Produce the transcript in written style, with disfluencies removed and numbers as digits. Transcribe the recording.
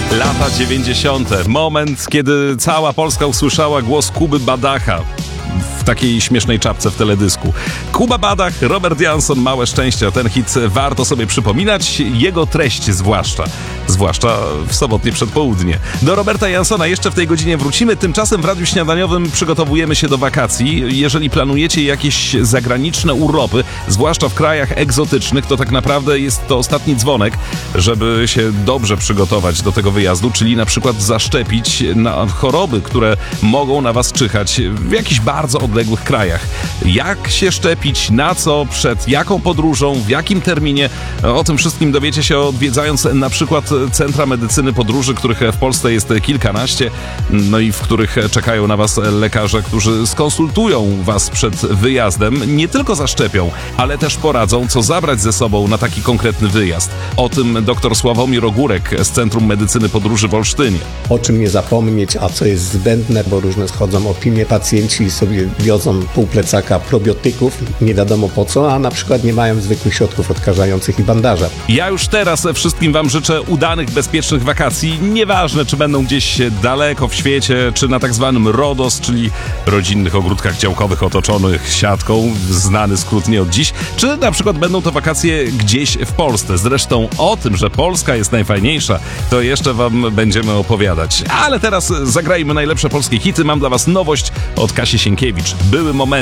Lata 90. Moment, kiedy cała Polska usłyszała głos Kuby Badacha w takiej śmiesznej czapce w teledysku. Kuba Badach, Robert Jansson, Małe szczęście. Ten hit warto sobie przypominać, jego treść zwłaszcza w sobotnie przedpołudnie. Do Roberta Janssona jeszcze w tej godzinie wrócimy, tymczasem w Radiu Śniadaniowym przygotowujemy się do wakacji. Jeżeli planujecie jakieś zagraniczne urlopy, zwłaszcza w krajach egzotycznych, to tak naprawdę jest to ostatni dzwonek, żeby się dobrze przygotować do tego wyjazdu, czyli na przykład zaszczepić na choroby, które mogą na was czyhać w jakichś bardzo odległych krajach. Jak się szczepić, na co, przed jaką podróżą, w jakim terminie? O tym wszystkim dowiecie się odwiedzając na przykład centra medycyny podróży, których w Polsce jest kilkanaście, no i w których czekają na was lekarze, którzy skonsultują was przed wyjazdem, nie tylko zaszczepią, ale też poradzą, co zabrać ze sobą na taki konkretny wyjazd. O tym dr Sławomir Ogórek z Centrum Medycyny Podróży w Olsztynie. O czym nie zapomnieć, a co jest zbędne, bo różne schodzą opinie, pacjenci sobie wiozą pół plecaka probiotyków, nie wiadomo po co, a na przykład nie mają zwykłych środków odkażających i bandaża. Ja już teraz wszystkim wam życzę udanych, bezpiecznych wakacji. Nieważne, czy będą gdzieś daleko w świecie, czy na tak zwanym RODOS, czyli rodzinnych ogródkach działkowych otoczonych siatką, znany skrót nie od dziś, czy na przykład będą to wakacje gdzieś w Polsce. Zresztą o tym, że Polska jest najfajniejsza, to jeszcze wam będziemy opowiadać. Ale teraz zagrajmy najlepsze polskie hity. Mam dla was nowość od Kasi Sienkiewicz. Były momenty.